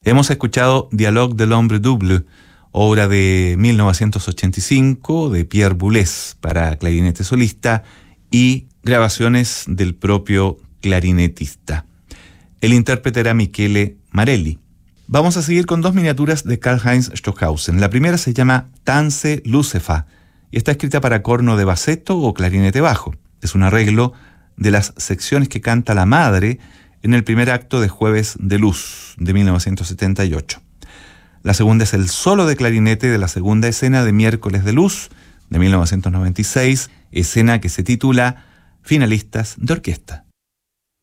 Hemos escuchado Dialogue de l'Homme Double, obra de 1985 de Pierre Boulez para clarinete solista y grabaciones del propio clarinetista. El intérprete era Michele Marelli. Vamos a seguir con dos miniaturas de Karlheinz Stockhausen. La primera se llama Tanze Lucefa y está escrita para corno de bassetto o clarinete bajo. Es un arreglo de las secciones que canta la madre en el primer acto de Jueves de Luz de 1978. La segunda es el solo de clarinete de la segunda escena de Miércoles de Luz de 1996, escena que se titula Finalistas de Orquesta.